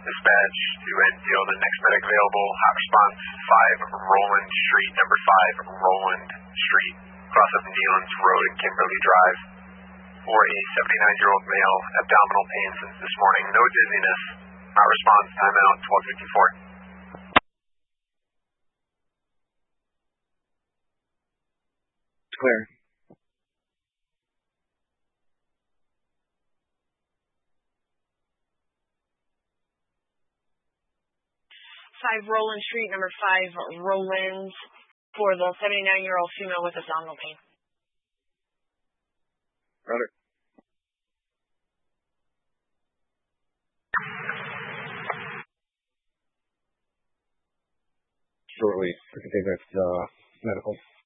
Dispatch to Enfield and next medic available. Hot response 5 Roland Street, number 5 Roland Street, cross of Nealon's Road and Kimberly Drive. For a 79-year-old male, abdominal pain since this morning, no dizziness. Hot response, timeout 12:54. Clear. 5 Roland Street, number 5 Roland, for the 79-year-old female with abdominal pain. Roger. Shortly, we can take that medical.